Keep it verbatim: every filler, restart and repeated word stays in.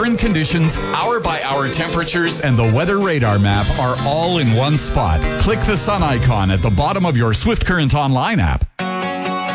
Current conditions, hour-by-hour temperatures, and the weather radar map are all in one spot. Click the sun icon at the bottom of your Swift Current Online app.